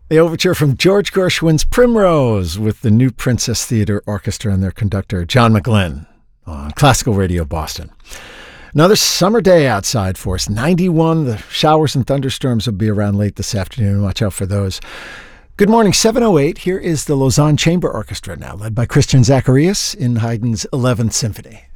The overture from George Gershwin's Primrose with the New Princess Theater Orchestra and their conductor, John McGlynn, on Classical Radio Boston. Another summer day outside for us. 91. The showers and thunderstorms will be around late this afternoon. Watch out for those. Good morning, 7:08. Here is the Lausanne Chamber Orchestra now, led by Christian Zacharias in Haydn's 11th Symphony.